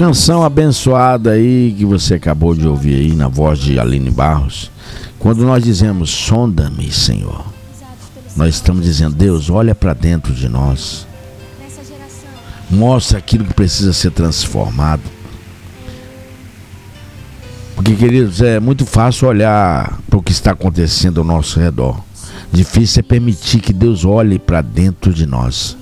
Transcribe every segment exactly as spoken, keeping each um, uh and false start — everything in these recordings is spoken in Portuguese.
Canção abençoada aí que você acabou de ouvir aí na voz de Aline Barros. Quando nós dizemos sonda-me, Senhor, nós estamos dizendo: Deus, olha para dentro de nós, mostra aquilo que precisa ser transformado. Porque, queridos, é muito fácil olhar para o que está acontecendo ao nosso redor. Difícil é permitir que Deus olhe para dentro de nós.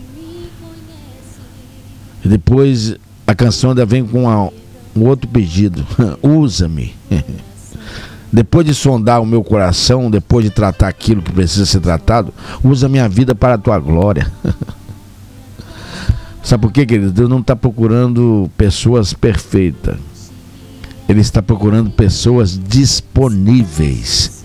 E depois a canção ainda vem com uma, um outro pedido: usa-me. Depois de sondar o meu coração, depois de tratar aquilo que precisa ser tratado, usa minha vida para a tua glória. Sabe por quê, querido? Deus não está procurando pessoas perfeitas. Ele está procurando pessoas disponíveis.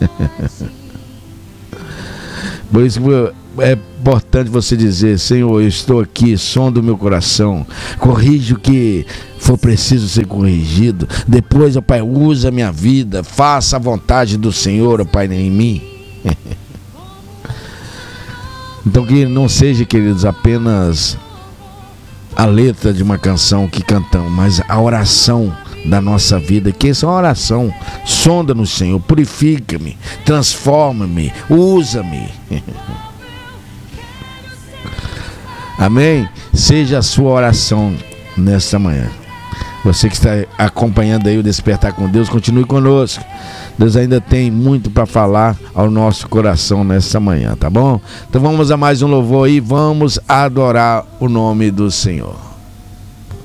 Por isso é importante você dizer: Senhor, eu estou aqui, sonda o meu coração, corrige o que for preciso ser corrigido. Depois, ó Pai, usa a minha vida, faça a vontade do Senhor, ó Pai, em mim. Então que não seja, queridos, apenas a letra de uma canção que cantamos, mas a oração da nossa vida, que essa é uma oração. Sonda-nos, Senhor, purifica-me, transforma-me, usa-me. Amém? Seja a sua oração nesta manhã. Você que está acompanhando aí o Despertar com Deus, continue conosco. Deus ainda tem muito para falar ao nosso coração nesta manhã, tá bom? Então vamos a mais um louvor aí, vamos adorar o nome do Senhor.